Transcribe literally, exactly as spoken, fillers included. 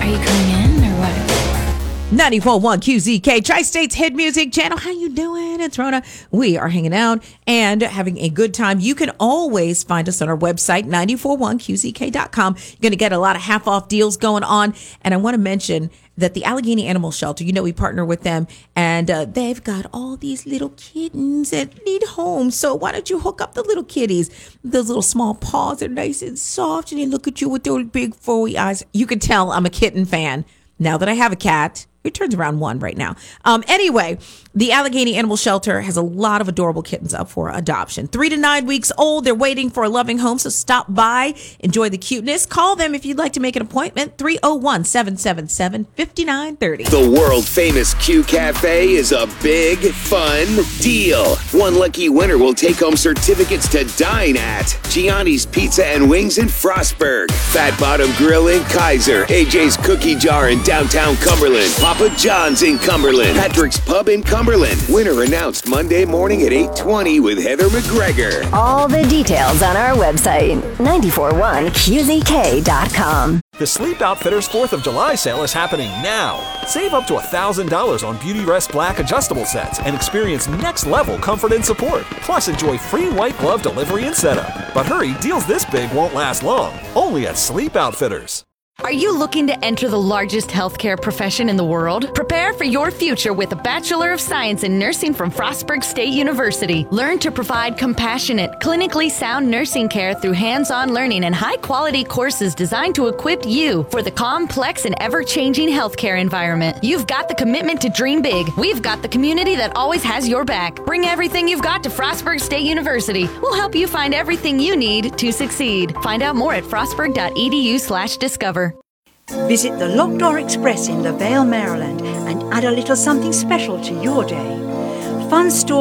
Are you coming in or what? ninety-four point one Q Z K, Tri-State's hit music channel. How you doing? It's Rona. We are hanging out and having a good time. You can always find us on our website, nine four one Q Z K dot com. You're going to get a lot of half-off deals going on. And I want to mention that the Allegheny Animal Shelter, you know, we partner with them, and uh, they've got all these little kittens that need homes. So why don't you hook up the little kitties? Those little small paws are nice and soft, and they look at you with those big furry eyes. You can tell I'm a kitten fan now that I have a cat. It turns around one right now. Um, anyway, the Allegheny Animal Shelter has a lot of adorable kittens up for adoption. Three to nine weeks old. They're waiting for a loving home. So stop by. Enjoy the cuteness. Call them if you'd like to make an appointment. three oh one, seven seven seven, five nine three oh. The world famous Q Cafe is a big, fun deal. One lucky winner will take home certificates to dine at Gianni's Pizza and Wings in Frostburg, Fat Bottom Grill in Kaiser, A J's Cookie Jar in downtown Cumberland, Papa John's in Cumberland, Patrick's Pub in Cumberland. Winner announced Monday morning at eight twenty with Heather McGregor. All the details on our website, nine four one Q Z K dot com. The Sleep Outfitters fourth of July sale is happening now. Save up to one thousand dollars on Beauty Rest Black adjustable sets and experience next-level comfort and support. Plus, enjoy free white glove delivery and setup. But hurry, deals this big won't last long. Only at Sleep Outfitters. Are you looking to enter the largest healthcare profession in the world? Prepare for your future with a Bachelor of Science in Nursing from Frostburg State University. Learn to provide compassionate, clinically sound nursing care through hands-on learning and high-quality courses designed to equip you for the complex and ever-changing healthcare environment. You've got the commitment to dream big. We've got the community that always has your back. Bring everything you've got to Frostburg State University. We'll help you find everything you need to succeed. Find out more at frostburg.edu slash discover. Visit the Locked Door Express in LaVale, Maryland, and add a little something special to your day. Fun store